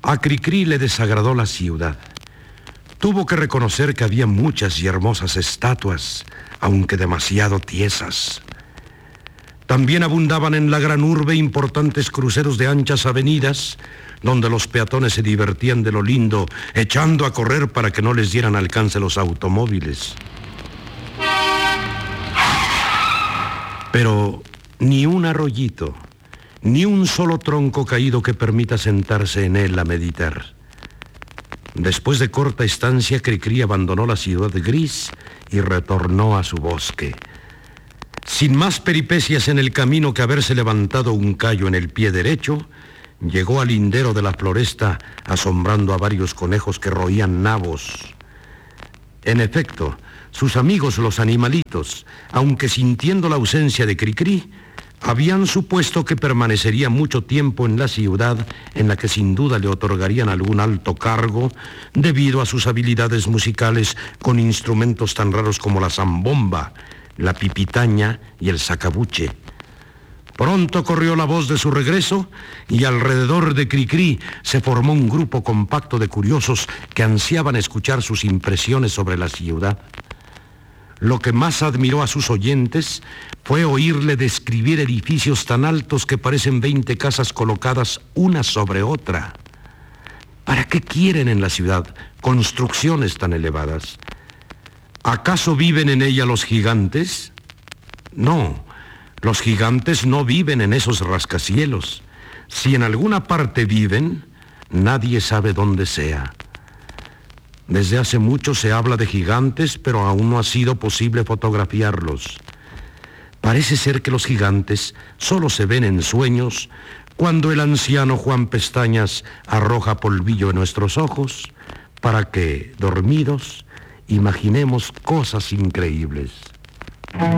A Cricri le desagradó la ciudad. Tuvo que reconocer que había muchas y hermosas estatuas, aunque demasiado tiesas. También abundaban en la gran urbe importantes cruceros de anchas avenidas, donde los peatones se divertían de lo lindo, echando a correr para que no les dieran alcance los automóviles. Pero ni un arroyito, ni un solo tronco caído que permita sentarse en él a meditar. Después de corta estancia, Cricri abandonó la ciudad gris y retornó a su bosque. Sin más peripecias en el camino que haberse levantado un callo en el pie derecho, llegó al lindero de la floresta, asombrando a varios conejos que roían nabos. En efecto, sus amigos los animalitos, aunque sintiendo la ausencia de Cricri, habían supuesto que permanecería mucho tiempo en la ciudad, en la que sin duda le otorgarían algún alto cargo debido a sus habilidades musicales con instrumentos tan raros como la zambomba, la pipitaña y el sacabuche. Pronto corrió la voz de su regreso y alrededor de Cricri se formó un grupo compacto de curiosos que ansiaban escuchar sus impresiones sobre la ciudad. Lo que más admiró a sus oyentes fue oírle describir edificios tan altos que parecen 20 casas colocadas una sobre otra. ¿Para qué quieren en la ciudad construcciones tan elevadas? ¿Acaso viven en ella los gigantes? No, los gigantes no viven en esos rascacielos. Si en alguna parte viven, nadie sabe dónde sea. Desde hace mucho se habla de gigantes, pero aún no ha sido posible fotografiarlos. Parece ser que los gigantes solo se ven en sueños cuando el anciano Juan Pestañas arroja polvillo en nuestros ojos para que, dormidos, imaginemos cosas increíbles.